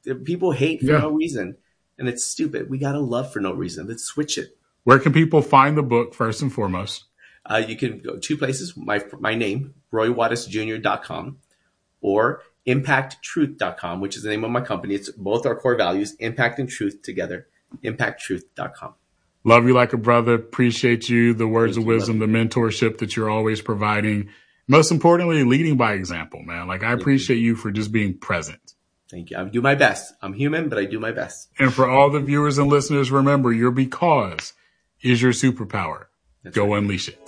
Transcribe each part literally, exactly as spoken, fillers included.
People hate for Yeah. no reason, and it's stupid. We got to love for no reason. Let's switch it. Where can people find the book first and foremost? Uh, you can go two places. My my name, roy wattis junior dot com, or impact truth dot com, which is the name of my company. It's both our core values, impact and truth together, impact truth dot com. Love you like a brother. Appreciate you, the words Thank of you, wisdom, the mentorship that you're always providing. Most importantly, leading by example, man. Like, I appreciate you. you for just being present. Thank you. I do my best. I'm human, but I do my best. And for all the viewers and listeners, remember, your because is your superpower. That's Go right. unleash it.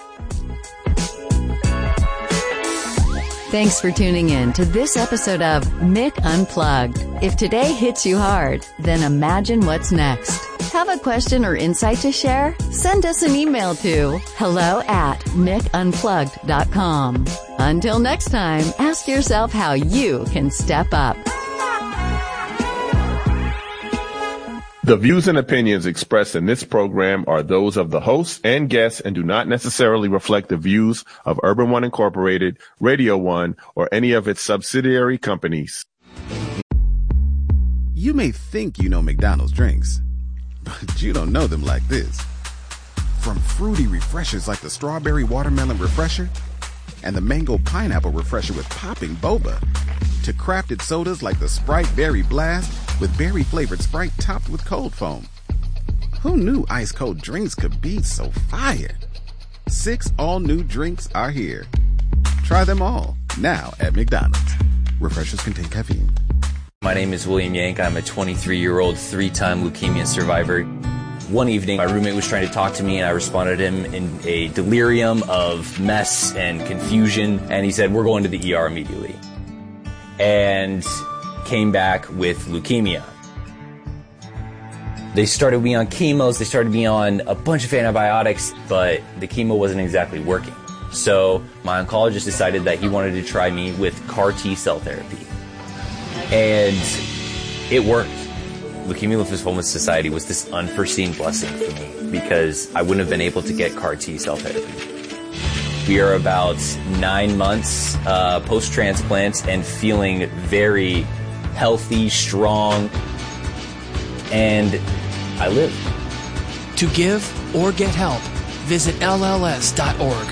Thanks for tuning in to this episode of Mick Unplugged. If today hits you hard, then imagine what's next. Have a question or insight to share? Send us an email to hello at mick unplugged dot com. Until next time, ask yourself how you can step up. The views and opinions expressed in this program are those of the hosts and guests and do not necessarily reflect the views of Urban One Incorporated, Radio One, or any of its subsidiary companies. You may think you know McDonald's drinks, but you don't know them like this. From fruity refreshers like the Strawberry Watermelon Refresher and the Mango Pineapple Refresher with popping boba, to crafted sodas like the Sprite Berry Blast with berry-flavored Sprite topped with cold foam. Who knew ice-cold drinks could be so fire? Six all-new drinks are here. Try them all, now at McDonald's. Refreshers contain caffeine. My name is William Yank. I'm a twenty-three-year-old three-time leukemia survivor. One evening, my roommate was trying to talk to me, and I responded to him in a delirium of mess and confusion, and he said, "We're going to the E R immediately." And came back with leukemia. They started me on chemos, they started me on a bunch of antibiotics, but the chemo wasn't exactly working. So my oncologist decided that he wanted to try me with C A R T-cell therapy. And it worked. Leukemia Lymphoma Society was this unforeseen blessing for me because I wouldn't have been able to get C A R T-cell therapy. We are about nine months uh, post-transplant and feeling very healthy, strong, and I live. To give or get help, visit L L S dot org.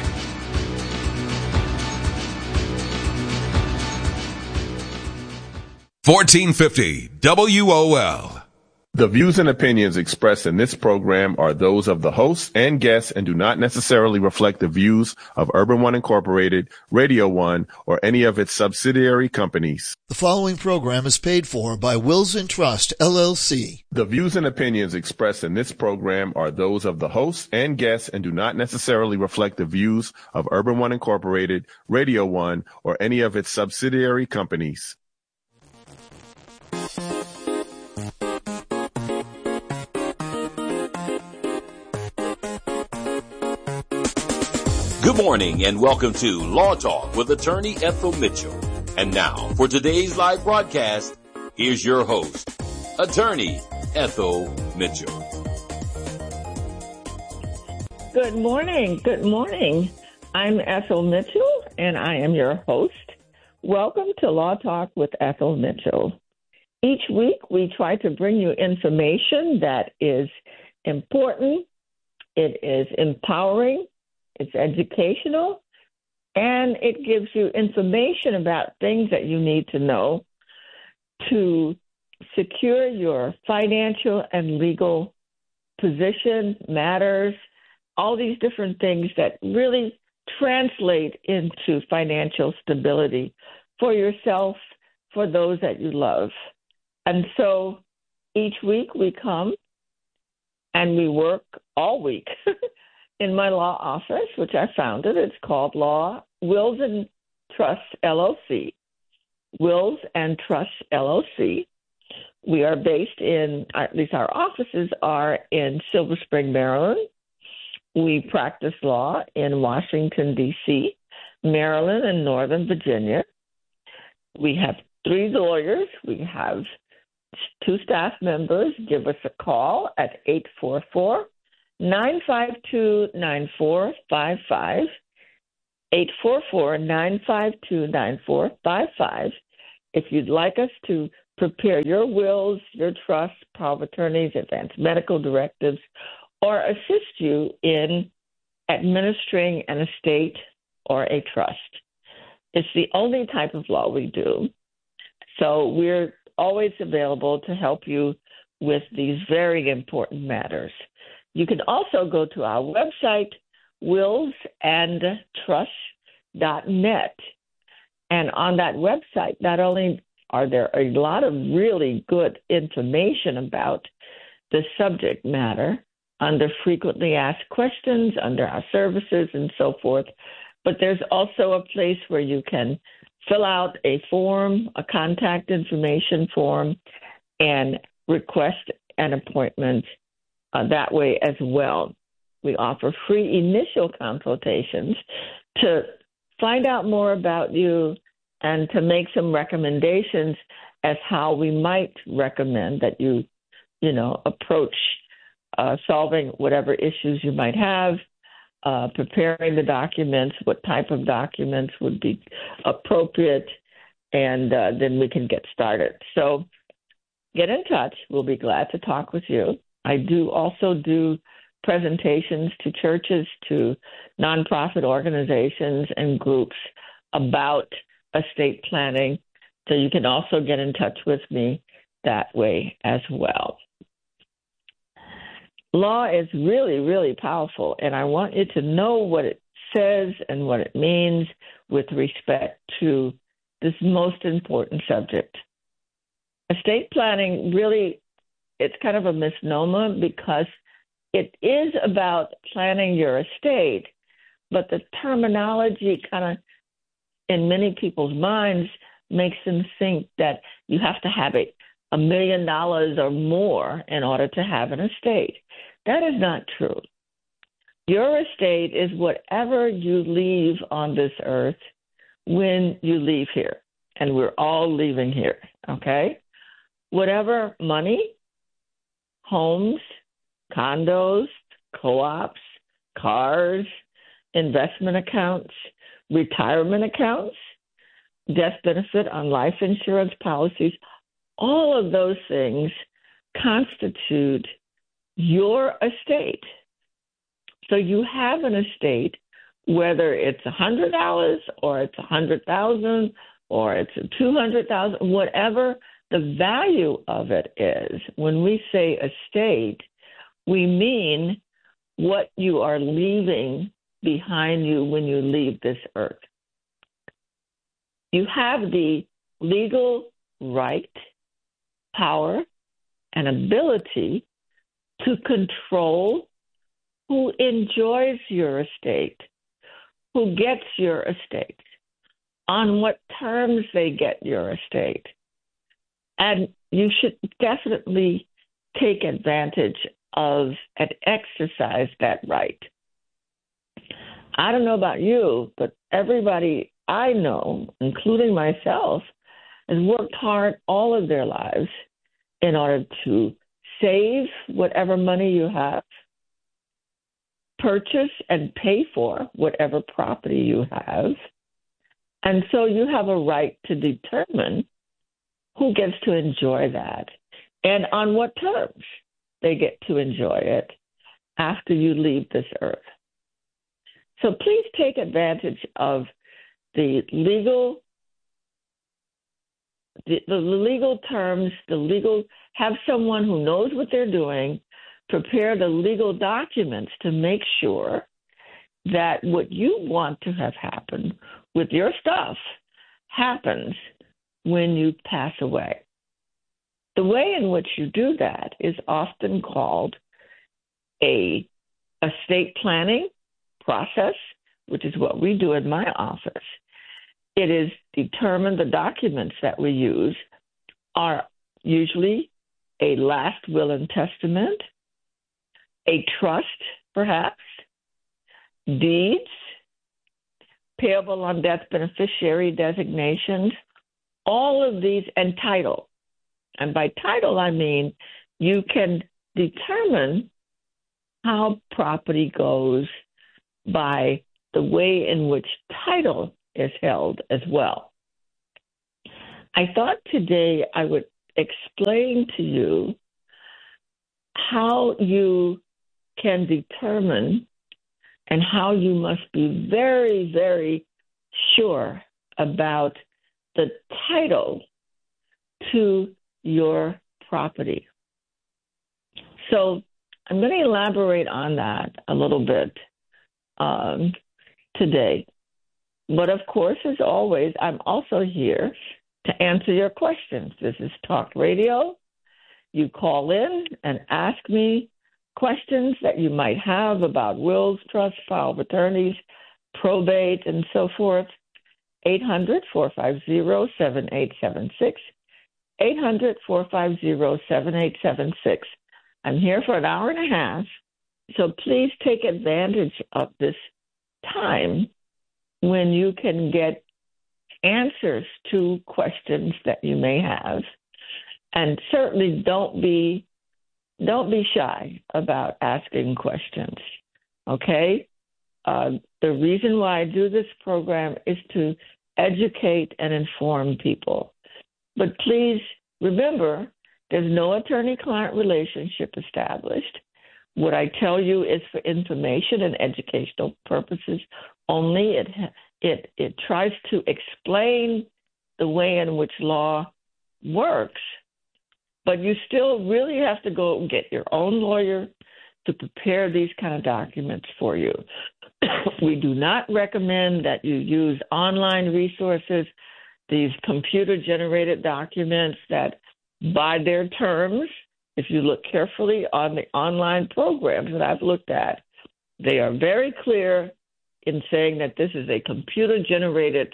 fourteen fifty W O L. The views and opinions expressed in this program are those of the hosts and guests and do not necessarily reflect the views of Urban One Incorporated, Radio One, or any of its subsidiary companies. The following program is paid for by Wills and Trust, L L C. The views and opinions expressed in this program are those of the hosts and guests and do not necessarily reflect the views of Urban One Incorporated, Radio One, or any of its subsidiary companies. Good morning and welcome to Law Talk with attorney Ethel Mitchell. And now for today's live broadcast, here's your host, attorney Ethel Mitchell. Good morning. Good morning. I'm Ethel Mitchell and I am your host. Welcome to Law Talk with Ethel Mitchell. Each week we try to bring you information that is important, it is empowering, it's educational, and it gives you information about things that you need to know to secure your financial and legal position, matters, all these different things that really translate into financial stability for yourself, for those that you love. And so each week we come and we work all week in my law office, which I founded. It's called Law Wills and Trust L L C. Wills and Trust L L C. We are based in, at least our offices are in Silver Spring, Maryland. We practice law in Washington, D C, Maryland, and Northern Virginia. We have three lawyers. We have two staff members. Give us a call at eight four four, nine five two, nine four five five, eight four four, nine five two, nine four five five. If you'd like us to prepare your wills, your trusts, power of attorneys, advance medical directives, or assist you in administering an estate or a trust. It's the only type of law we do. So we're always available to help you with these very important matters. You can also go to our website, wills and trusts dot net. And on that website, not only are there a lot of really good information about the subject matter under frequently asked questions, under our services, and so forth, but there's also a place where you can fill out a form, a contact information form, and request an appointment uh, that way as well. We offer free initial consultations to find out more about you and to make some recommendations as how we might recommend that you, you know, approach uh, solving whatever issues you might have, uh, preparing the documents, what type of documents would be appropriate, and uh, then we can get started. So get in touch. We'll be glad to talk with you. I do also do presentations to churches, to nonprofit organizations and groups about estate planning. So you can also get in touch with me that way as well. Law is really, really powerful, and I want you to know what it says and what it means with respect to this most important subject. Estate planning really, it's kind of a misnomer because it is about planning your estate, but the terminology kind of, in many people's minds, makes them think that you have to have a, a million dollars or more in order to have an estate. That is not true. Your estate is whatever you leave on this earth when you leave here, and we're all leaving here, okay? Whatever money, homes, condos, co-ops, cars, investment accounts, retirement accounts, death benefit on life insurance policies, all of those things constitute your estate. So you have an estate, whether it's one hundred dollars or it's one hundred thousand dollars or it's two hundred thousand dollars, whatever the value of it is. When we say estate, we mean what you are leaving behind you when you leave this earth. You have the legal right, power, and ability to control who enjoys your estate, who gets your estate, on what terms they get your estate. And you should definitely take advantage of and exercise that right. I don't know about you, but everybody I know, including myself, has worked hard all of their lives in order to save whatever money you have, purchase and pay for whatever property you have, and so you have a right to determine who gets to enjoy that and on what terms they get to enjoy it after you leave this earth. So please take advantage of the legal, the, the legal terms, the legal, have someone who knows what they're doing, prepare the legal documents to make sure that what you want to have happen with your stuff happens when you pass away. The way in which you do that is often called a estate planning process, which is what we do in my office. It is determined, the documents that we use are usually a last will and testament, a trust, perhaps, deeds, payable on death beneficiary designations, all of these, and title. And by title, I mean you can determine how property goes by the way in which title is held as well. I thought today I would explain to you how you can determine and how you must be very, very sure about the title to your property. So I'm going to elaborate on that a little bit um, today. But of course, as always, I'm also here to answer your questions. This is Talk Radio. You call in and ask me questions that you might have about wills, trusts, power of attorneys, probate, and so forth. eight hundred, four five zero, seven eight seven six. eight hundred, four five zero, seven eight seven six. I'm here for an hour and a half, so please take advantage of this time when you can get answers to questions that you may have. And certainly don't be don't be shy about asking questions, okay? Uh, the reason why I do this program is to educate and inform people. But please remember, there's no attorney-client relationship established. What I tell you is for information and educational purposes only. It it it tries to explain the way in which law works, but you still really have to go and get your own lawyer to prepare these kind of documents for you. We do not recommend that you use online resources, these computer-generated documents that, by their terms, if you look carefully on the online programs that I've looked at, they are very clear in saying that this is a computer-generated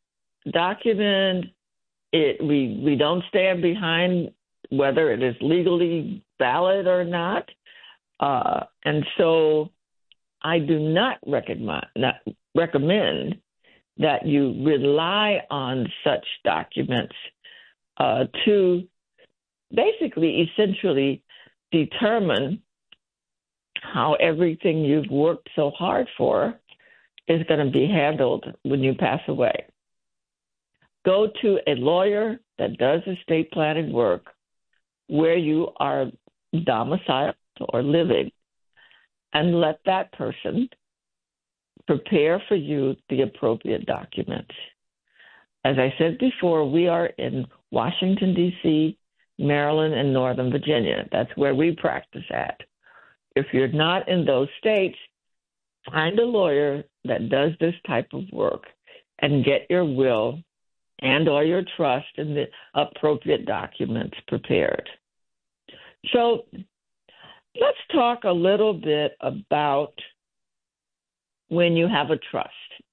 document. It, we, we don't stand behind whether it is legally valid or not. Uh, and so I do not recommend, not recommend that you rely on such documents uh, to basically, essentially determine how everything you've worked so hard for is going to be handled when you pass away. Go to a lawyer that does estate planning work where you are domiciled or living, and let that person prepare for you the appropriate documents. As I said before, we are in Washington, D C, Maryland, and Northern Virginia. That's where we practice at. If you're not in those states, find a lawyer that does this type of work and get your will and or your trust and the appropriate documents prepared. So let's talk a little bit about when you have a trust,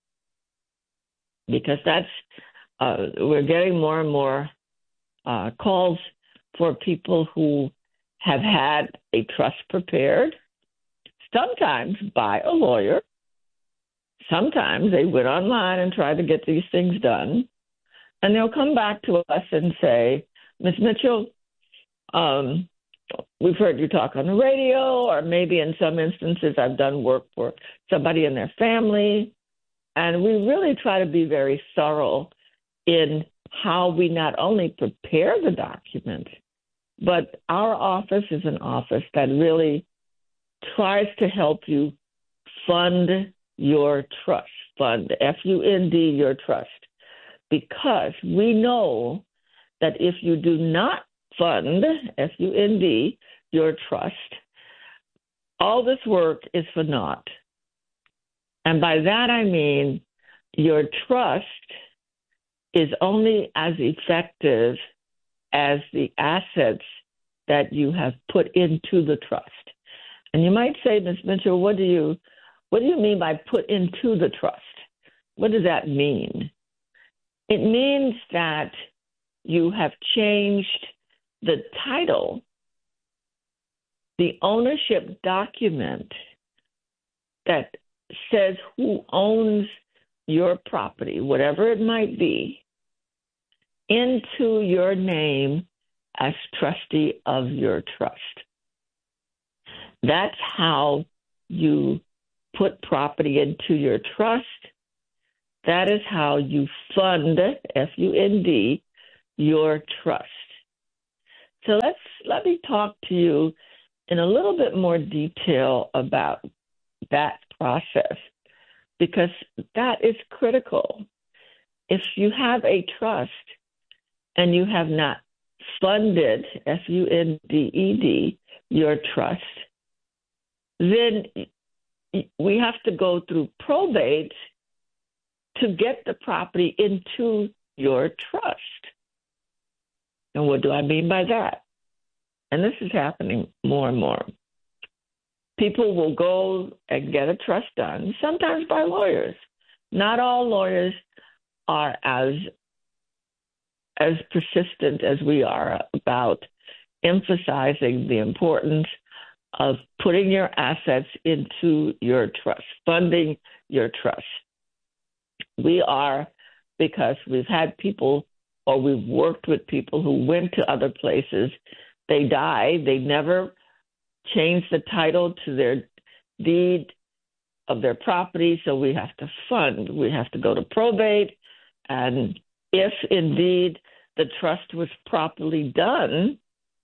because that's uh, we're getting more and more uh, calls for people who have had a trust prepared, sometimes by a lawyer. Sometimes they went online and tried to get these things done, and they'll come back to us and say, Miz Mitchell, um, we've heard you talk on the radio, or maybe in some instances I've done work for somebody in their family, and we really try to be very thorough in how we not only prepare the document, but our office is an office that really tries to help you fund your trust, fund, F U N D, your trust, because we know that if you do not fund, F U N D, your trust, all this work is for naught. And by that I mean your trust is only as effective as the assets that you have put into the trust. And you might say, Miz Mitchell, what do you what do you mean by put into the trust? What does that mean? It means that you have changed the title, the ownership document that says who owns your property, whatever it might be, into your name as trustee of your trust. That's how you put property into your trust. That is how you fund, F U N D, your trust. So let's let me talk to you in a little bit more detail about that process, because that is critical. If you have a trust and you have not funded, F U N D E D, your trust, then we have to go through probate to get the property into your trust. And what do I mean by that? And this is happening more and more. People will go and get a trust done, sometimes by lawyers. Not all lawyers are as as persistent as we are about emphasizing the importance of putting your assets into your trust, funding your trust. We are, because we've had people or we've worked with people who went to other places, they died, they never changed the title to their deed of their property, so we have to fund. We have to go to probate, and if indeed the trust was properly done,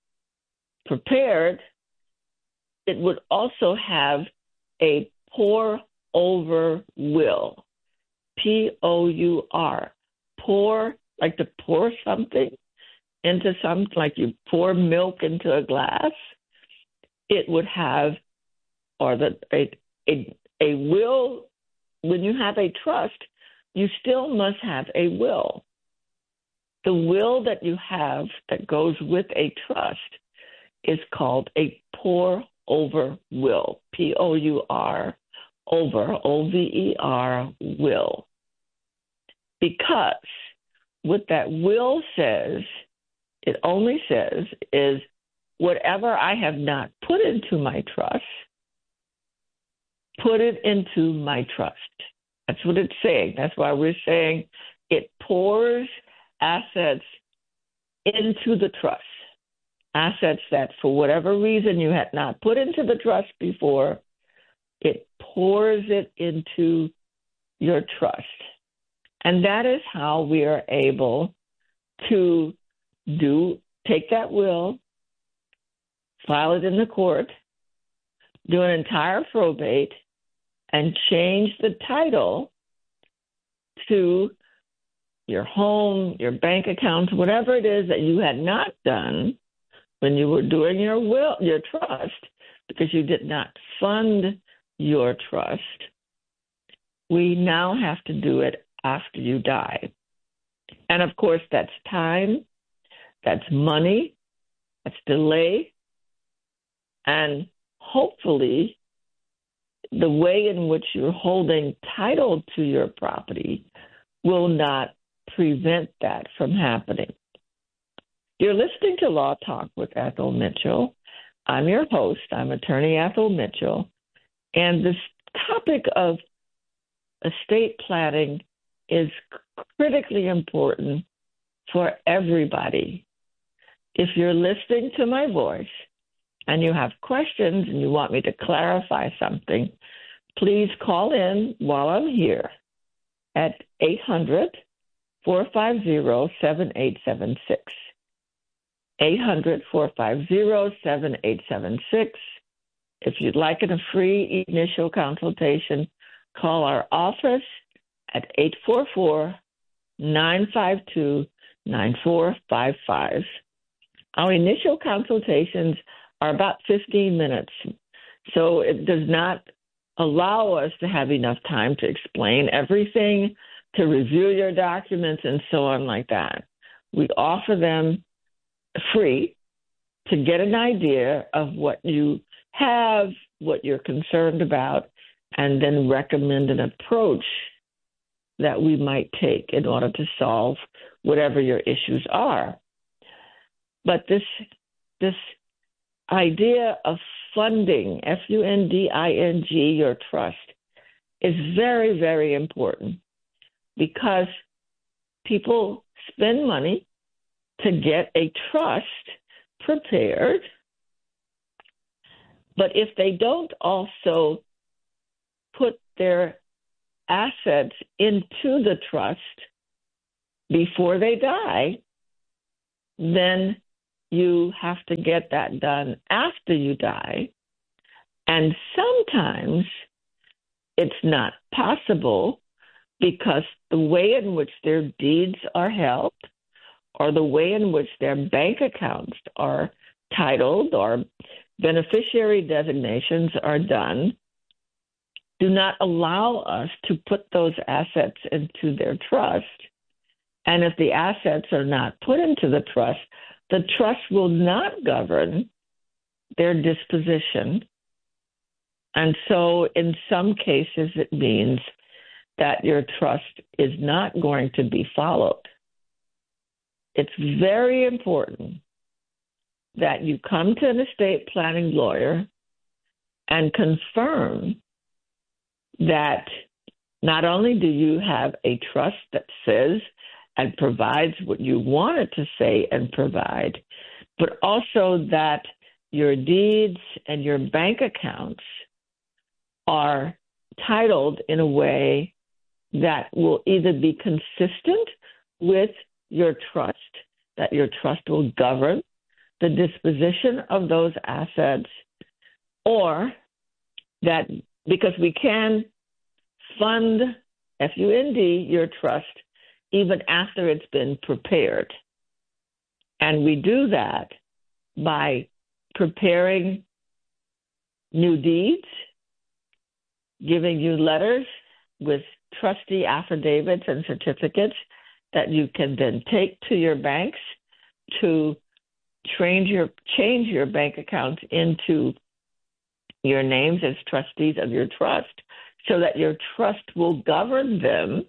prepared, it would also have a pour over will, P O U R, pour, like to pour something into some, like you pour milk into a glass. It would have, or the a, a a will. When you have a trust, you still must have a will. The will that you have that goes with a trust is called a pour over will, P O U R, over, O V E R, will. Because what that will says, it only says is whatever I have not put into my trust, put it into my trust. That's what it's saying. That's why we're saying it pours assets into the trust. Assets that for whatever reason you had not put into the trust before, it pours it into your trust. And that is how we are able to do, take that will, file it in the court, do an entire probate, and change the title to your home, your bank accounts, whatever it is that you had not done when you were doing your will, your trust, because you did not fund your trust. We now have to do it after you die. And of course, that's time, that's money, that's delay, and hopefully the way in which you're holding title to your property will not prevent that from happening. You're listening to Law Talk with Ethel Mitchell. I'm your host. I'm attorney Ethel Mitchell. And this topic of estate planning is critically important for everybody. If you're listening to my voice and you have questions and you want me to clarify something, please call in while I'm here at eight hundred, four five zero, seven eight seven six. eight hundred, four five zero, seven eight seven six. If you'd like a free initial consultation, call our office at eight four four, nine five two, nine four five five. Our initial consultations are about fifteen minutes, so it does not allow us to have enough time to explain everything, to review your documents, and so on like that. We offer them free to get an idea of what you have, what you're concerned about, and then recommend an approach that we might take in order to solve whatever your issues are. But this this idea of funding, F U N D I N G, your trust, is very, very important because people spend money to get a trust prepared. But if they don't also put their assets into the trust before they die, then you have to get that done after you die. And sometimes it's not possible because the way in which their deeds are held or the way in which their bank accounts are titled or beneficiary designations are done do not allow us to put those assets into their trust. And if the assets are not put into the trust, the trust will not govern their disposition. And so in some cases, it means that your trust is not going to be followed. It's very important that you come to an estate planning lawyer and confirm that not only do you have a trust that says and provides what you want it to say and provide, but also that your deeds and your bank accounts are titled in a way that will either be consistent with your trust, that your trust will govern the disposition of those assets, or that because we can fund, F U N D, your trust even after it's been prepared. And we do that by preparing new deeds, giving you letters with trustee affidavits and certificates that you can then take to your banks to change your, change your bank accounts into your names as trustees of your trust so that your trust will govern them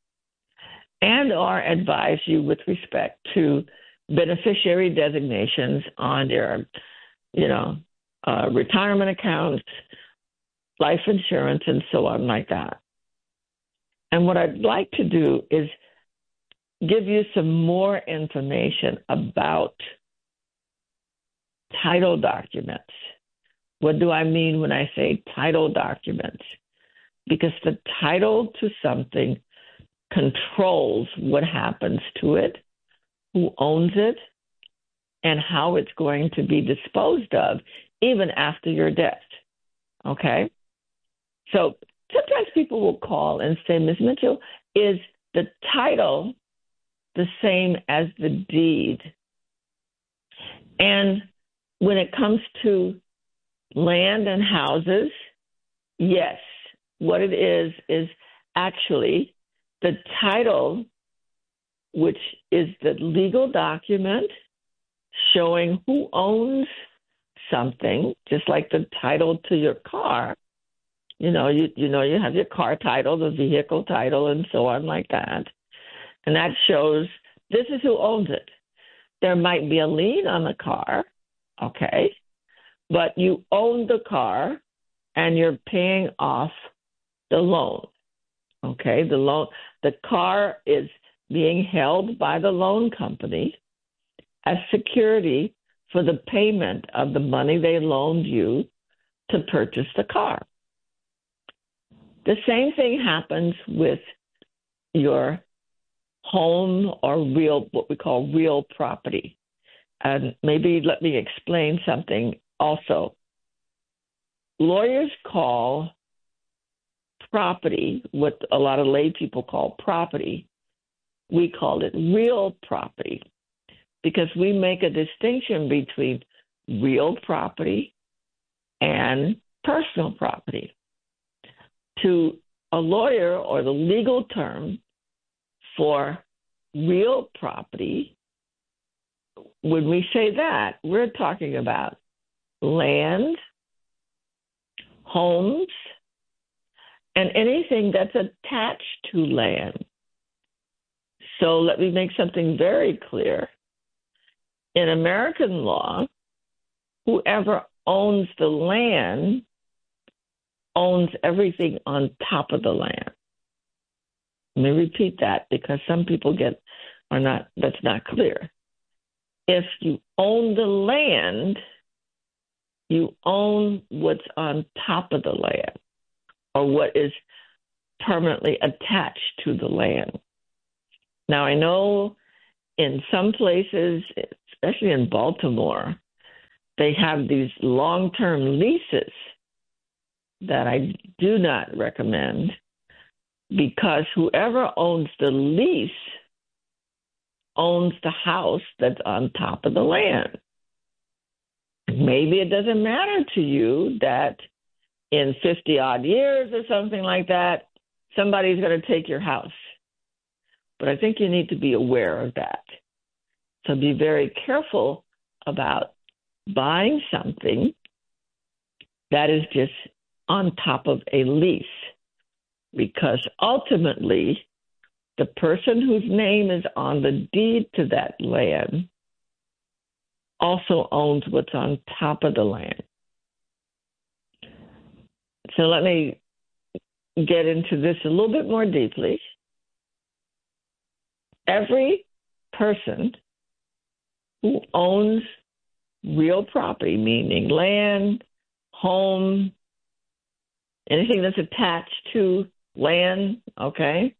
and or advise you with respect to beneficiary designations on your, you know, uh, retirement accounts, life insurance, and so on like that. And what I'd like to do is give you some more information about title documents. What do I mean when I say title documents? Because the title to something controls what happens to it, who owns it, and how it's going to be disposed of, even after your death. Okay? So sometimes people will call and say, Miz Mitchell, is the title the same as the deed? And when it comes to land and houses, yes. What it is is actually the title, which is the legal document showing who owns something, just like the title to your car. You know, you you know, you have your car title, the vehicle title, and so on like that. And that shows this is who owns it. There might be a lien on the car, okay, but you own the car and you're paying off the loan, okay? The loan, the car is being held by the loan company as security for the payment of the money they loaned you to purchase the car. The same thing happens with your home or real, what we call real property. And maybe let me explain something also. Lawyers call property, what a lot of lay people call property, we call it real property because we make a distinction between real property and personal property. To a lawyer, or the legal term for real property, when we say that, we're talking about land, homes, and anything that's attached to land. So let me make something very clear. In American law, whoever owns the land owns everything on top of the land. Let me repeat that because some people get are not that's not clear. If you own the land, you own what's on top of the land, or what is permanently attached to the land. Now, I know in some places, especially in Baltimore, they have these long-term leases that I do not recommend, because whoever owns the lease owns the house that's on top of the land. Maybe it doesn't matter to you that in fifty odd years or something like that, somebody's going to take your house. But I think you need to be aware of that. So be very careful about buying something that is just on top of a lease, because ultimately the person whose name is on the deed to that land also owns what's on top of the land. So let me get into this a little bit more deeply. Every person who owns real property, meaning land, home, anything that's attached to land, okay,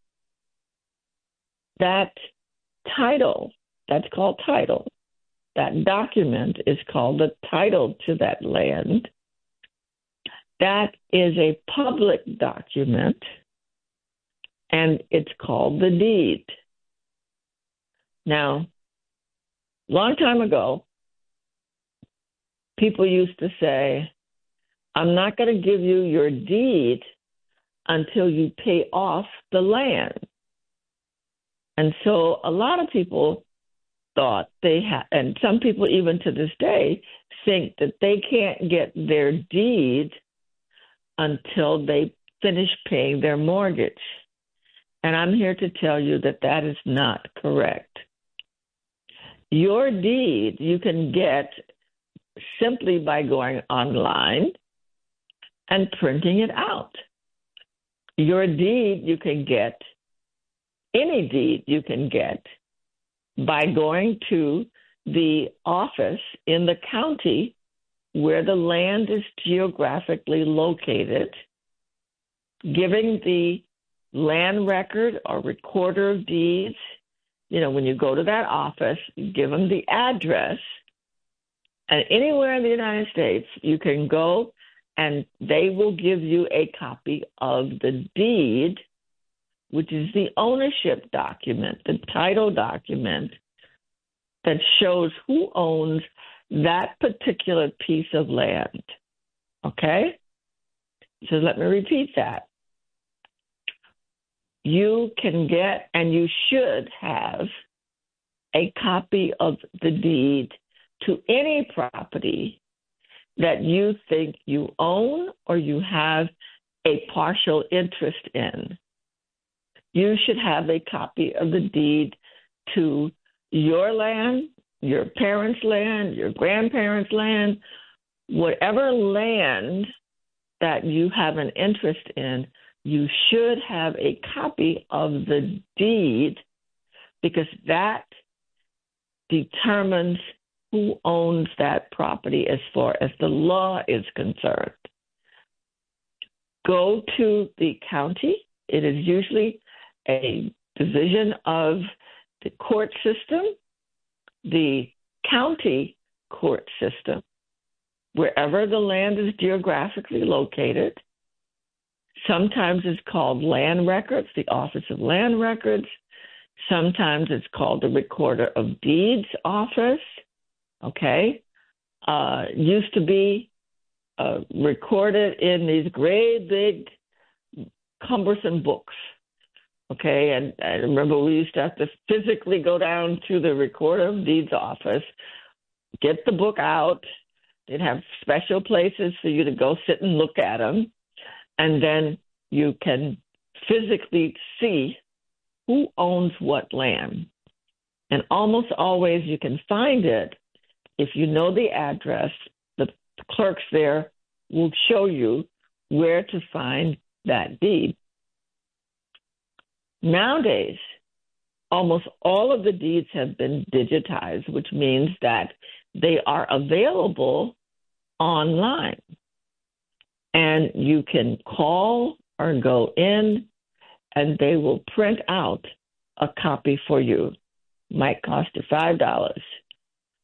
that title, that's called title. That document is called the title to that land. That is a public document, and it's called the deed. Now, long time ago, people used to say, I'm not going to give you your deed until you pay off the land. And so a lot of people thought they had, and some people even to this day think that they can't get their deed until they finish paying their mortgage. And I'm here to tell you that that is not correct. Your deed you can get simply by going online and printing it out. Your deed you can get, any deed you can get, by going to the office in the county where the land is geographically located, giving the land record or recorder of deeds. You know, when you go to that office, you give them the address, and anywhere in the United States, you can go and they will give you a copy of the deed, which is the ownership document, the title document that shows who owns that particular piece of land. Okay? So let me repeat that. You can get, and you should have, a copy of the deed to any property that you think you own or you have a partial interest in. You should have a copy of the deed to your land, your parents' land, your grandparents' land, whatever land that you have an interest in. You should have a copy of the deed, because that determines who owns that property as far as the law is concerned. Go to the county. It is usually a division of the court system, the county court system, wherever the land is geographically located. Sometimes it's called land records, the Office of Land Records. Sometimes it's called the Recorder of Deeds office. Okay? Uh, used to be uh, recorded in these great big cumbersome books. Okay, and I remember we used to have to physically go down to the Recorder of Deeds office, get the book out. They'd have special places for you to go sit and look at them. And then you can physically see who owns what land. And almost always you can find it if you know the address. The clerks there will show you where to find that deed. Nowadays, almost all of the deeds have been digitized, which means that they are available online. And you can call or go in, and they will print out a copy for you. Might cost you five dollars.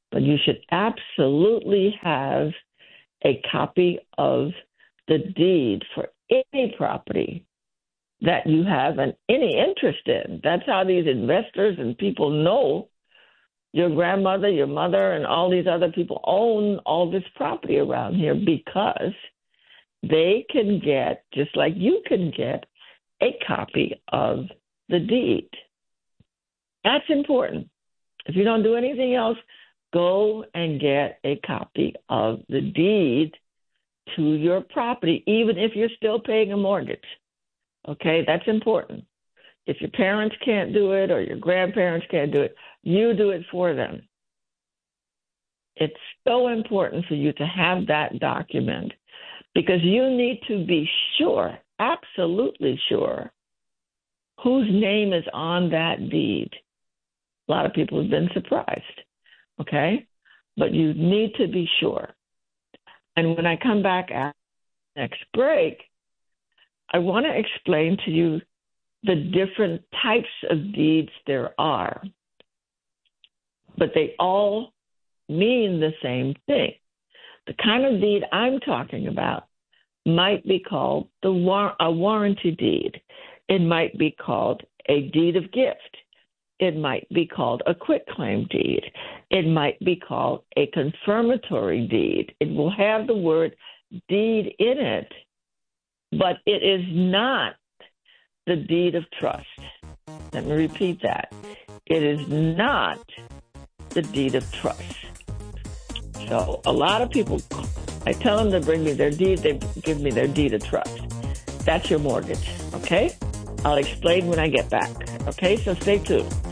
but you should absolutely have a copy of the deed for any property that you have and any interest in. That's how these investors and people know your grandmother, your mother, and all these other people own all this property around here, because they can get, just like you can get, a copy of the deed. That's important. If you don't do anything else, go and get a copy of the deed to your property, even if you're still paying a mortgage. Okay, that's important. If your parents can't do it or your grandparents can't do it, you do it for them. It's so important for you to have that document, because you need to be sure, absolutely sure, whose name is on that deed. A lot of people have been surprised, okay? But you need to be sure. And when I come back after the next break, I want to explain to you the different types of deeds there are. But they all mean the same thing. The kind of deed I'm talking about might be called the war- a warranty deed. It might be called a deed of gift. It might be called a quitclaim deed. It might be called a confirmatory deed. It will have the word deed in it, but it is not the deed of trust. Let me repeat that. It is not the deed of trust. So a lot of people, I tell them to bring me their deed, they give me their deed of trust. That's your mortgage, okay? I'll explain when I get back, okay? So stay tuned.